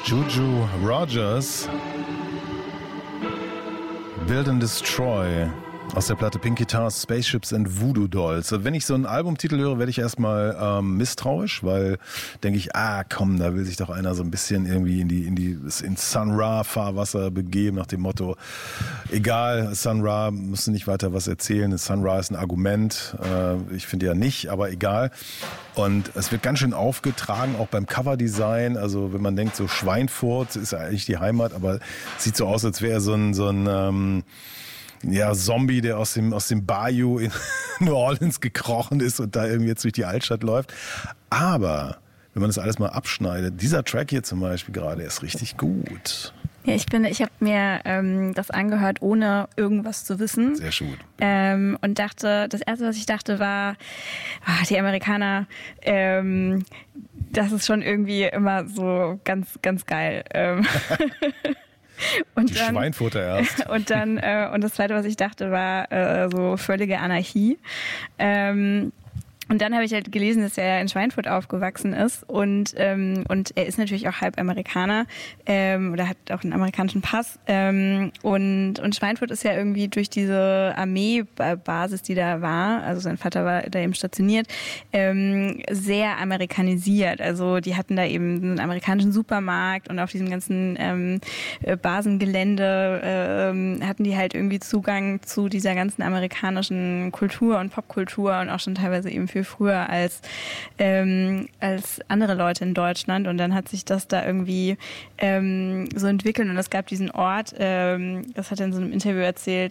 Juju Rogers, Build and Destroy, aus der Platte Pink Guitars, Spaceships and Voodoo Dolls. Wenn ich so einen Albumtitel höre, werde ich erstmal misstrauisch, weil denke ich, komm, da will sich doch einer so ein bisschen irgendwie ins Sun Ra Fahrwasser begeben, nach dem Motto, egal, Sun Ra musst du nicht weiter was erzählen, Sun Ra ist ein Argument, ich finde ja nicht, aber egal. Und es wird ganz schön aufgetragen, auch beim Coverdesign. Also wenn man denkt, so Schweinfurt ist ja eigentlich die Heimat, aber es sieht so aus, als wäre so ein Zombie, der aus dem Bayou in New Orleans gekrochen ist und da irgendwie jetzt durch die Altstadt läuft. Aber wenn man das alles mal abschneidet, dieser Track hier zum Beispiel gerade, ist richtig gut. Ja, ich habe mir das angehört, ohne irgendwas zu wissen. Sehr gut. Und dachte, das Erste, was ich dachte, war, die Amerikaner, das ist schon irgendwie immer so ganz, ganz geil. Und die Schweinfurter erst. Und das Zweite, was ich dachte, war so völlige Anarchie. Und dann habe ich halt gelesen, dass er in Schweinfurt aufgewachsen ist und er ist natürlich auch halb Amerikaner oder hat auch einen amerikanischen Pass und Schweinfurt ist ja irgendwie durch diese Armeebasis, die da war, also sein Vater war da eben stationiert, sehr amerikanisiert. Also die hatten da eben einen amerikanischen Supermarkt und auf diesem ganzen Basengelände hatten die halt irgendwie Zugang zu dieser ganzen amerikanischen Kultur und Popkultur und auch schon teilweise eben viel früher als andere Leute in Deutschland. Und dann hat sich das da irgendwie so entwickelt. Und es gab diesen Ort, das hat er in so einem Interview erzählt,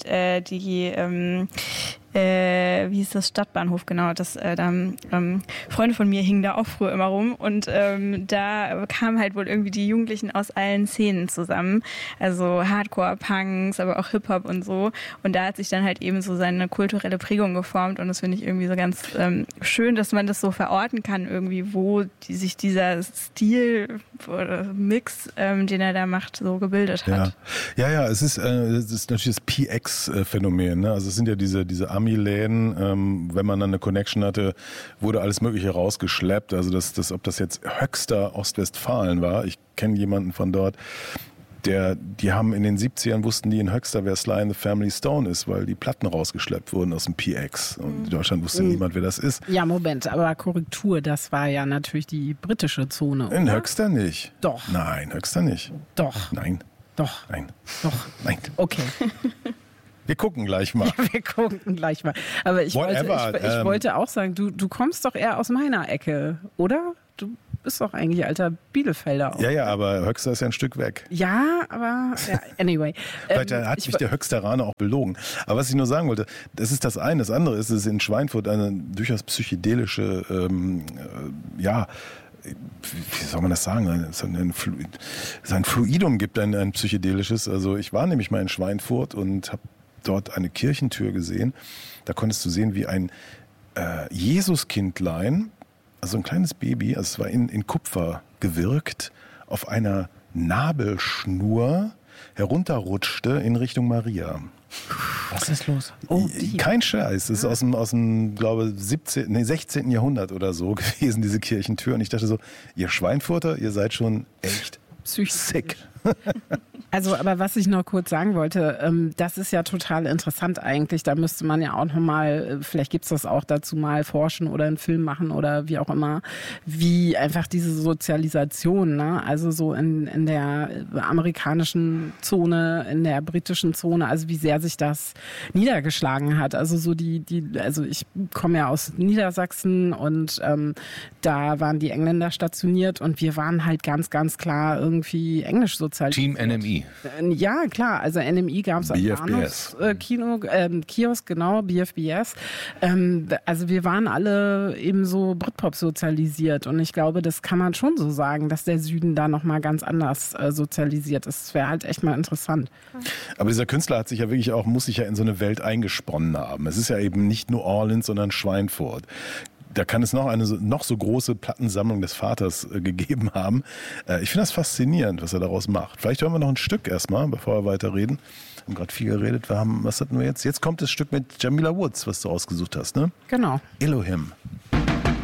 wie hieß das, Stadtbahnhof, genau. Freunde von mir hingen da auch früher immer rum und da kamen halt wohl irgendwie die Jugendlichen aus allen Szenen zusammen. Also Hardcore-Punks, aber auch Hip-Hop und so. Und da hat sich dann halt eben so seine kulturelle Prägung geformt und das finde ich irgendwie so ganz schön, dass man das so verorten kann irgendwie, wo sich dieser Stil oder Mix, den er da macht, so gebildet hat. Ja, es ist natürlich das PX-Phänomen, ne? Also es sind ja diese Ami-Läden, wenn man dann eine Connection hatte, wurde alles Mögliche rausgeschleppt. Also ob das jetzt Höxter Ostwestfalen war, ich kenne jemanden von dort, die haben in den 70ern, wussten die in Höxter, wer Sly and the Family Stone ist, weil die Platten rausgeschleppt wurden aus dem PX. Und in Deutschland wusste niemand, wer das ist. Ja, Moment, aber Korrektur, das war ja natürlich die britische Zone, oder? In Höxter nicht. Doch. Nein, Höxter nicht. Doch. Nein. Doch. Nein. Doch. Nein. Okay. Wir gucken gleich mal. Ja, wir gucken gleich mal. Aber ich wollte auch sagen, du kommst doch eher aus meiner Ecke, oder? Du bist doch eigentlich alter Bielefelder auch. Ja, aber Höxter ist ja ein Stück weg. Ja, aber anyway. Vielleicht hat mich der Höxteraner auch belogen. Aber was ich nur sagen wollte, das ist das eine. Das andere ist, dass es in Schweinfurt eine durchaus psychedelische, wie soll man das sagen, ein Fluidum gibt, ein psychedelisches. Also ich war nämlich mal in Schweinfurt und habe dort eine Kirchentür gesehen. Da konntest du sehen, wie ein Jesuskindlein, also ein kleines Baby, also es war in Kupfer gewirkt, auf einer Nabelschnur herunterrutschte in Richtung Maria. Was ist los? Kein Scheiß. Das ist aus dem glaube 16. Jahrhundert oder so gewesen, diese Kirchentür. Und ich dachte so, ihr Schweinfurter, ihr seid schon echt sick. Also, aber was ich noch kurz sagen wollte, das ist ja total interessant eigentlich. Da müsste man ja auch nochmal, vielleicht gibt's das auch dazu, mal forschen oder einen Film machen oder wie auch immer, wie einfach diese Sozialisation, ne? Also so in der amerikanischen Zone, in der britischen Zone, also wie sehr sich das niedergeschlagen hat. Also so also ich komme ja aus Niedersachsen und da waren die Engländer stationiert und wir waren halt ganz, ganz klar irgendwie englisch sozialisiert. Team NMI. Ja, klar. Also NMI gab es am Kiosk, genau, BFBS. Also wir waren alle eben so Britpop sozialisiert und ich glaube, das kann man schon so sagen, dass der Süden da nochmal ganz anders sozialisiert ist. Das wäre halt echt mal interessant. Aber dieser Künstler hat sich ja wirklich muss sich ja in so eine Welt eingesponnen haben. Es ist ja eben nicht New Orleans, sondern Schweinfurt. Da kann es noch eine noch so große Plattensammlung des Vaters gegeben haben. Ich finde das faszinierend, was er daraus macht. Vielleicht hören wir noch ein Stück erstmal, bevor wir weiterreden. Wir haben gerade viel geredet. Was hatten wir jetzt? Jetzt kommt das Stück mit Jamila Woods, was du ausgesucht hast, ne? Genau. Elohim.